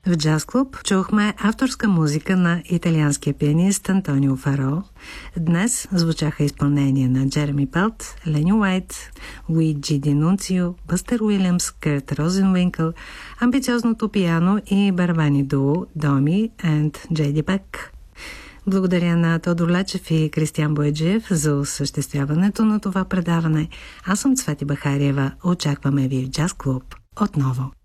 В Джаз Клуб чухме авторска музика на италианския пианист Антонио Фаро. Днес звучаха изпълнения на Джереми Пелт, Лени Уайт, Луиджи Ди Нунцио, Бъстър Уилямс, Кърт Розенвинкъл, амбициозното пиано и барабани дуо Доми и Джейди Бек. Благодаря на Тодор Лечев и Кристиан Бояджиев за осъществяването на това предаване. Аз съм Цвети Бахариева. Очакваме ви в Джаз Клуб отново.